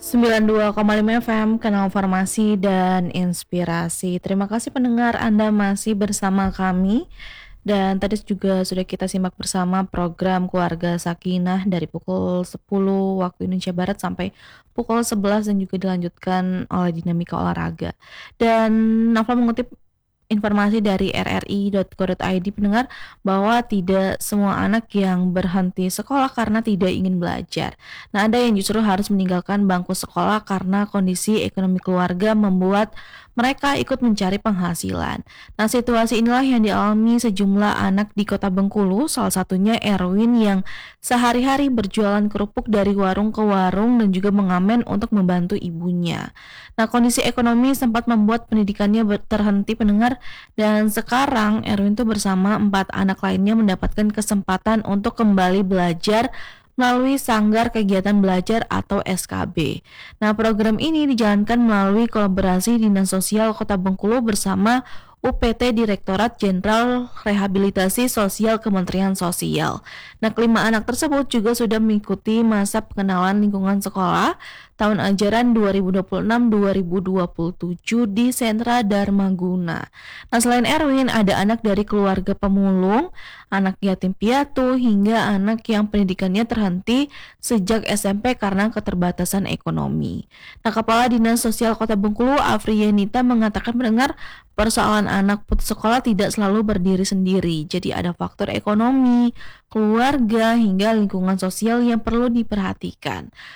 92,5 FM, Kanal Farmasi dan Inspirasi. Terima kasih pendengar Anda masih bersama kami. Dan tadi juga sudah kita simak bersama program Keluarga Sakinah dari pukul 10 waktu Indonesia Barat sampai pukul 11 dan juga dilanjutkan oleh dinamika olahraga. Dan Nafa mengutip informasi dari rri.co.id pendengar bahwa tidak semua anak yang berhenti sekolah karena tidak ingin belajar. Nah, ada yang justru harus meninggalkan bangku sekolah karena kondisi ekonomi keluarga membuat mereka ikut mencari penghasilan. Nah, situasi inilah yang dialami sejumlah anak di Kota Bengkulu, salah satunya Erwin yang sehari-hari berjualan kerupuk dari warung ke warung dan juga mengamen untuk membantu ibunya. Nah, kondisi ekonomi sempat membuat pendidikannya terhenti pendengar dan sekarang Erwin tuh bersama 4 anak lainnya mendapatkan kesempatan untuk kembali belajar melalui Sanggar Kegiatan Belajar atau SKB. Nah, program ini dijalankan melalui kolaborasi Dinas Sosial Kota Bengkulu bersama UPT Direktorat Jenderal Rehabilitasi Sosial Kementerian Sosial. Nah, kelima anak tersebut juga sudah mengikuti masa pengenalan lingkungan sekolah tahun ajaran 2026-2027 di Sentra Dharmaguna. Nah, selain Erwin, ada anak dari keluarga pemulung, anak yatim piatu, hingga anak yang pendidikannya terhenti sejak SMP karena keterbatasan ekonomi. Nah, Kepala Dinas Sosial Kota Bengkulu, Afriyanita, mengatakan mendengar persoalan anak putus sekolah tidak selalu berdiri sendiri. Jadi ada faktor ekonomi, keluarga, hingga lingkungan sosial yang perlu diperhatikan.